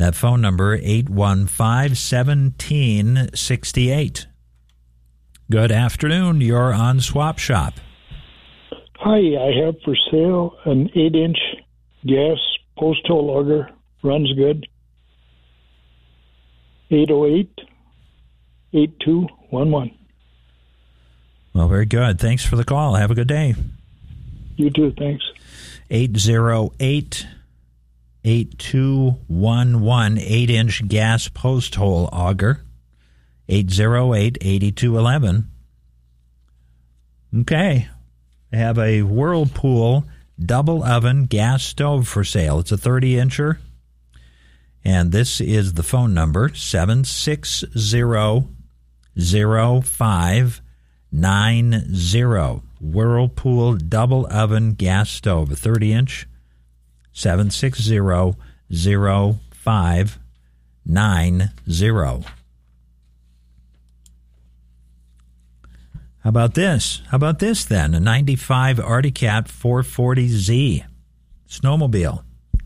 That phone number, 815-1768. Good afternoon. You're on Swap Shop. Hi, I have for sale an 8-inch gas post-hole auger. Runs good. 808-8211. Well, very good. Thanks for the call. Have a good day. You too. Thanks. 808-8211, 8-inch gas post-hole auger. 808-8211. Okay. I have a Whirlpool double oven gas stove for sale. It's a 30-incher. And this is the phone number, 760-0590. Whirlpool double oven gas stove, a 30-inch, 760-0590. How about this? How about this then? A 95 Arctic Cat 440Z snowmobile.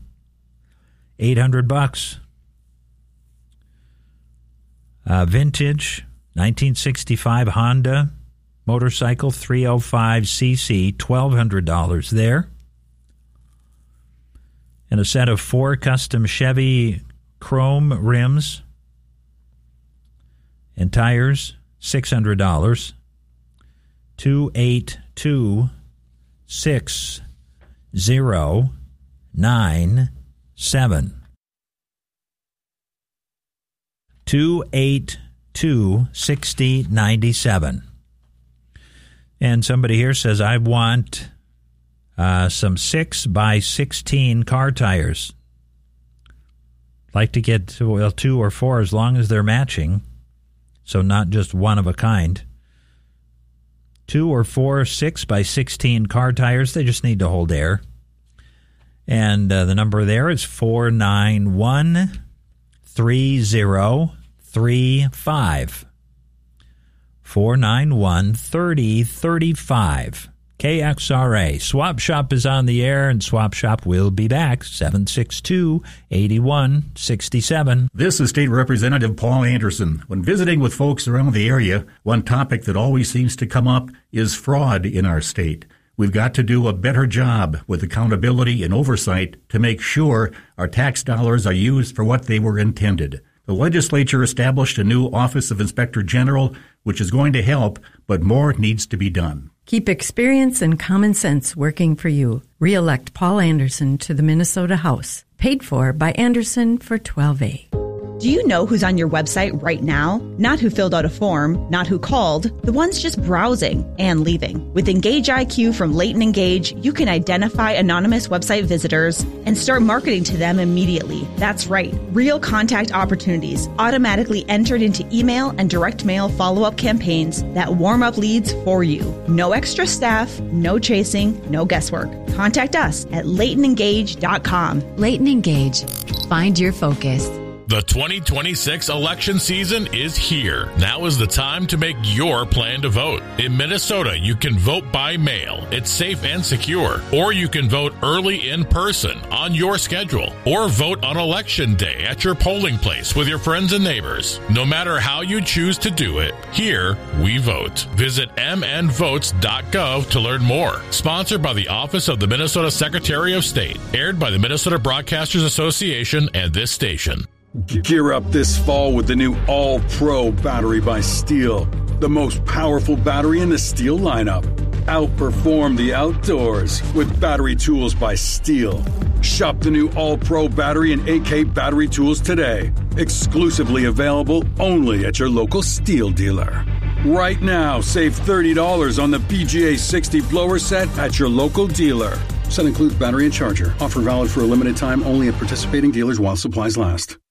$800. Vintage 1965 Honda motorcycle 305cc, $1,200 there. And a set of 4 custom Chevy chrome rims and tires, $600. 2826097. 2826097. And somebody here says, I want some 6x16 car tires. Like to get 2 or 4 as long as they're matching, so not just one of a kind. 2 or 4 6x16 car tires. They just need to hold air. And the number there is 491-3035. 491-3035. KXRA. Swap Shop is on the air, and Swap Shop will be back. 762-8167. This is State Representative Paul Anderson. When visiting with folks around the area, one topic that always seems to come up is fraud in our state. We've got to do a better job with accountability and oversight to make sure our tax dollars are used for what they were intended. The legislature established a new Office of Inspector General, which is going to help, but more needs to be done. Keep experience and common sense working for you. Re-elect Paul Anderson to the Minnesota House. Paid for by Anderson for 12A. Do you know who's on your website right now? Not who filled out a form, not who called, the ones just browsing and leaving. With Engage IQ from Leighton Engage, you can identify anonymous website visitors and start marketing to them immediately. That's right, real contact opportunities automatically entered into email and direct mail follow-up campaigns that warm up leads for you. No extra staff, no chasing, no guesswork. Contact us at LeightonEngage.com. Leighton Engage. Find your focus. The 2026 election season is here. Now is the time to make your plan to vote. In Minnesota, you can vote by mail. It's safe and secure. Or you can vote early in person on your schedule. Or vote on Election Day at your polling place with your friends and neighbors. No matter how you choose to do it, here we vote. Visit mnvotes.gov to learn more. Sponsored by the Office of the Minnesota Secretary of State. Aired by the Minnesota Broadcasters Association and this station. Gear up this fall with the new All-Pro battery by Steel. The most powerful battery in the Steel lineup. Outperform the outdoors with battery tools by Steel. Shop the new All-Pro battery and AK battery tools today. Exclusively available only at your local Steel dealer. Right now, save $30 on the PGA 60 blower set at your local dealer. Set includes battery and charger. Offer valid for a limited time only at participating dealers while supplies last.